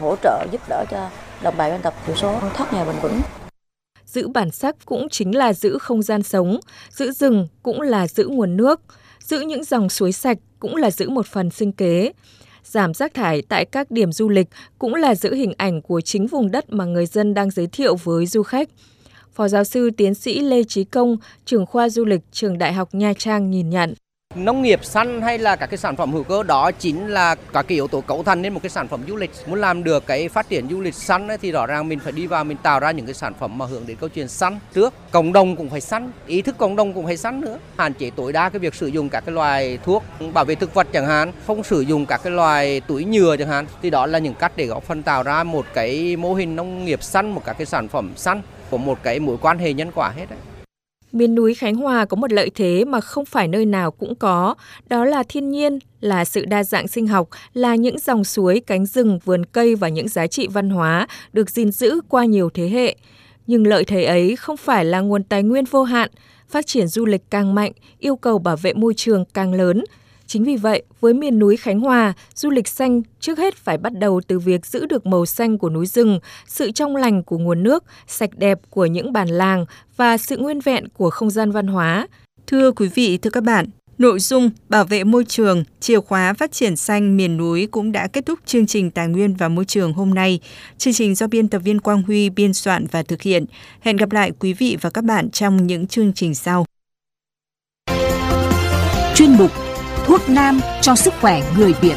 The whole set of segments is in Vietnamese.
hỗ trợ giúp đỡ cho đồng bào dân tộc thiểu số thoát nghèo bền vững. Giữ bản sắc cũng chính là giữ không gian sống, giữ rừng cũng là giữ nguồn nước, giữ những dòng suối sạch cũng là giữ một phần sinh kế. Giảm rác thải tại các điểm du lịch cũng là giữ hình ảnh của chính vùng đất mà người dân đang giới thiệu với du khách. Phó giáo sư tiến sĩ Lê Chí Công, trưởng khoa du lịch trường Đại học Nha Trang nhìn nhận. Nông nghiệp xanh hay là các cái sản phẩm hữu cơ đó chính là các cái yếu tố cấu thành nên một cái sản phẩm du lịch. Muốn làm được cái phát triển du lịch xanh thì rõ ràng mình phải đi vào mình tạo ra những cái sản phẩm mà hướng đến câu chuyện xanh trước. Cộng đồng cũng phải xanh, ý thức cộng đồng cũng phải xanh nữa. Hạn chế tối đa cái việc sử dụng các cái loài thuốc bảo vệ thực vật chẳng hạn, không sử dụng các cái loài túi nhựa chẳng hạn. Thì đó là những cách để góp phần tạo ra một cái mô hình nông nghiệp xanh, một các cái sản phẩm xanh, của một cái mối quan hệ nhân quả hết đấy. Miền núi Khánh Hòa có một lợi thế mà không phải nơi nào cũng có, đó là thiên nhiên, là sự đa dạng sinh học, là những dòng suối, cánh rừng, vườn cây và những giá trị văn hóa được gìn giữ qua nhiều thế hệ. Nhưng lợi thế ấy không phải là nguồn tài nguyên vô hạn, phát triển du lịch càng mạnh, yêu cầu bảo vệ môi trường càng lớn. Chính vì vậy, với miền núi Khánh Hòa, du lịch xanh trước hết phải bắt đầu từ việc giữ được màu xanh của núi rừng, sự trong lành của nguồn nước, sạch đẹp của những bản làng và sự nguyên vẹn của không gian văn hóa. Thưa quý vị, thưa các bạn, nội dung bảo vệ môi trường, chìa khóa phát triển xanh miền núi cũng đã kết thúc chương trình Tài nguyên và Môi trường hôm nay. Chương trình do biên tập viên Quang Huy biên soạn và thực hiện. Hẹn gặp lại quý vị và các bạn trong những chương trình sau. Chuyên mục Thuốc nam cho sức khỏe người Việt.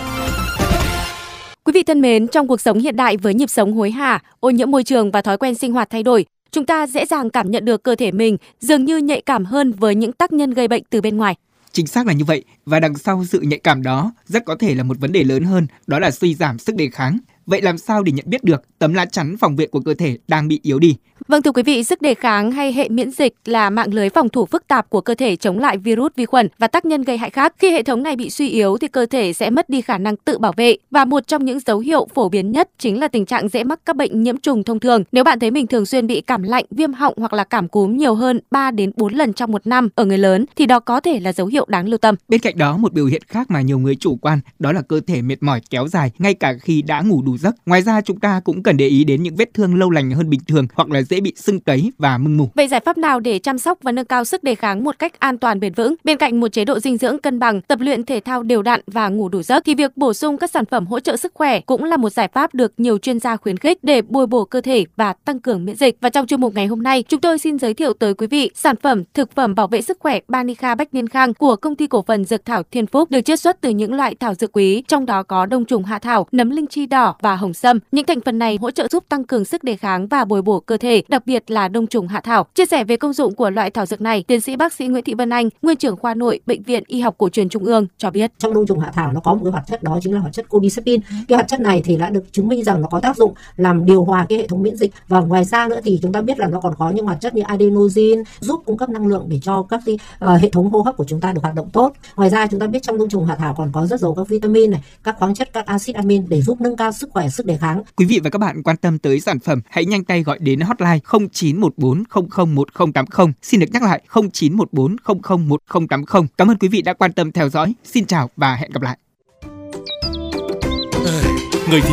Quý vị thân mến, trong cuộc sống hiện đại với nhịp sống hối hả, ô nhiễm môi trường và thói quen sinh hoạt thay đổi, chúng ta dễ dàng cảm nhận được cơ thể mình dường như nhạy cảm hơn với những tác nhân gây bệnh từ bên ngoài. Chính xác là như vậy, và đằng sau sự nhạy cảm đó rất có thể là một vấn đề lớn hơn, đó là suy giảm sức đề kháng. Vậy làm sao để nhận biết được tấm lá chắn phòng vệ của cơ thể đang bị yếu đi? Vâng thưa quý vị, sức đề kháng hay hệ miễn dịch là mạng lưới phòng thủ phức tạp của cơ thể chống lại virus, vi khuẩn và tác nhân gây hại khác. Khi hệ thống này bị suy yếu thì cơ thể sẽ mất đi khả năng tự bảo vệ, và một trong những dấu hiệu phổ biến nhất chính là tình trạng dễ mắc các bệnh nhiễm trùng thông thường. Nếu bạn thấy mình thường xuyên bị cảm lạnh, viêm họng hoặc là cảm cúm nhiều hơn 3 đến 4 lần trong một năm ở người lớn thì đó có thể là dấu hiệu đáng lưu tâm. Bên cạnh đó, một biểu hiện khác mà nhiều người chủ quan đó là cơ thể mệt mỏi kéo dài ngay cả khi đã ngủ đủ giấc. Ngoài ra, chúng ta cũng cần để ý đến những vết thương lâu lành hơn bình thường hoặc là dễ bị sưng tấy và mưng mủ. Vậy giải pháp nào để chăm sóc và nâng cao sức đề kháng một cách an toàn bền vững? Bên cạnh một chế độ dinh dưỡng cân bằng, tập luyện thể thao đều đặn và ngủ đủ giấc thì việc bổ sung các sản phẩm hỗ trợ sức khỏe cũng là một giải pháp được nhiều chuyên gia khuyến khích để bồi bổ cơ thể và tăng cường miễn dịch. Và trong chuyên mục ngày hôm nay, chúng tôi xin giới thiệu tới quý vị sản phẩm thực phẩm bảo vệ sức khỏe Banica Bách Niên Khang của công ty cổ phần Dược thảo Thiên Phúc, được chiết xuất từ những loại thảo dược quý, trong đó có đông trùng hạ thảo, nấm linh chi đỏ và hồng sâm. Những thành phần này hỗ trợ giúp tăng cường sức đề kháng và bồi bổ cơ thể, đặc biệt là đông trùng hạ thảo. Chia sẻ về công dụng của loại thảo dược này, tiến sĩ bác sĩ Nguyễn Thị Vân Anh, nguyên trưởng khoa nội Bệnh viện Y học Cổ truyền Trung ương cho biết. Trong đông trùng hạ thảo nó có một cái hoạt chất, đó chính là hoạt chất cordycepin. Cái hoạt chất này thì đã được chứng minh rằng nó có tác dụng làm điều hòa cái hệ thống miễn dịch, và ngoài ra nữa thì chúng ta biết là nó còn có những hoạt chất như adenosine giúp cung cấp năng lượng để cho các cái hệ thống hô hấp của chúng ta được hoạt động tốt. Ngoài ra chúng ta biết trong đông trùng hạ thảo còn có rất giàu các vitamin này, các khoáng chất, các axit amin để giúp nâng cao sức khỏe, sức đề kháng. Quý vị và các bạn quan tâm tới sản phẩm, hãy nhanh tay gọi đến hotline 0914 001080. Xin được nhắc lại 0914 001080. Cảm ơn quý vị đã quan tâm theo dõi. Xin chào và hẹn gặp lại.